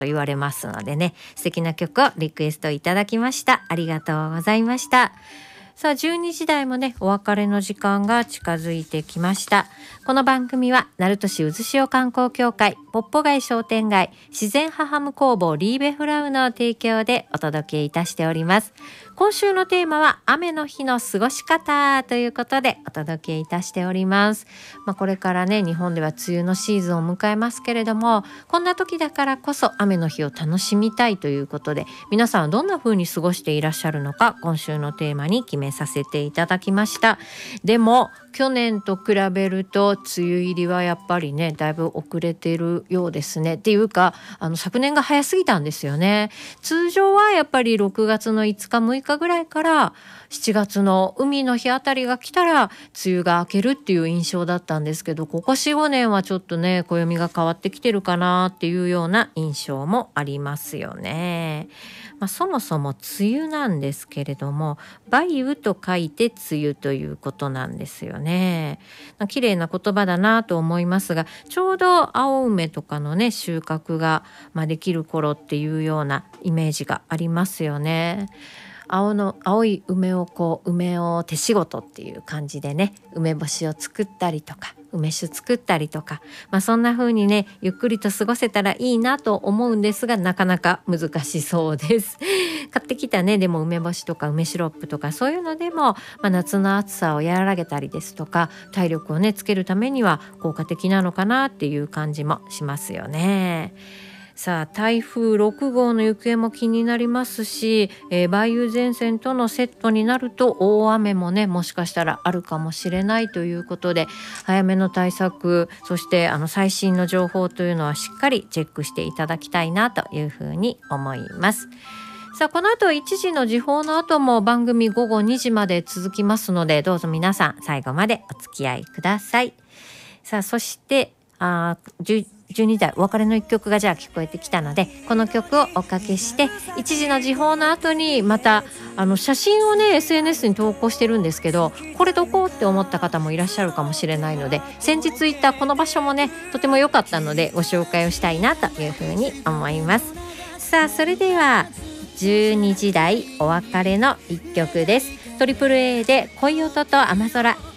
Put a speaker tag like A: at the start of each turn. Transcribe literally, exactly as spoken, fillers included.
A: と言われますのでね、素敵な曲をリクエストいただきました。ありがとうございました。さあじゅうにじ台もねお別れの時間が近づいてきました。この番組は鳴門市渦潮観光協会、ポッポ街商店街、自然ハハム工房リーベフラウの提供でお届けいたしております。今週のテーマは雨の日の過ごし方ということでお届けいたしております。まあ、これからね日本では梅雨のシーズンを迎えますけれども、こんな時だからこそ雨の日を楽しみたいということで、皆さんはどんな風に過ごしていらっしゃるのか、今週のテーマに決めさせていただきました。でも去年と比べると梅雨入りはやっぱりねだいぶ遅れているようですね。っていうかあの昨年が早すぎたんですよね。通常はやっぱりろくがつのいつかむいかぐらいからしちがつの海の日あたりが来たら梅雨が明けるっていう印象だったんですけど、ここ よん,ご 年はちょっとね暦が変わってきてるかなっていうような印象もありますよね。まあ、そもそも梅雨なんですけれども、梅雨と書いて梅雨ということなんですよね。綺麗な言葉だなと思いますが、ちょうど青梅とかのね収穫が、まあ、できる頃っていうようなイメージがありますよね。青の青い梅をこう梅を手仕事っていう感じでね梅干しを作ったりとか梅酒作ったりとか、まあ、そんな風にねゆっくりと過ごせたらいいなと思うんですが、なかなか難しそうです買ってきたねでも梅干しとか梅シロップとかそういうのでも、まあ、夏の暑さを和らげたりですとか体力をねつけるためには効果的なのかなっていう感じもしますよね。さあ台風ろく号の行方も気になりますし、えー、梅雨前線とのセットになると大雨もねもしかしたらあるかもしれないということで、早めの対策、そしてあの最新の情報というのはしっかりチェックしていただきたいなというふうに思います。さあこの後いちじの時報の後も番組ごごにじまで続きますので、どうぞ皆さん最後までお付き合いください。さあそしてあじゅうにだいお別れのいっきょくがじゃあ聞こえてきたので、この曲をおかけしていちじの時報の後にまたあの写真をね エスエヌエス に投稿してるんですけど、これどこって思った方もいらっしゃるかもしれないので、先日行ったこの場所もねとても良かったのでご紹介をしたいなというふうに思います。さあそれではじゅうにじ台お別れのいっきょくです。トリプル A で恋音と雨空。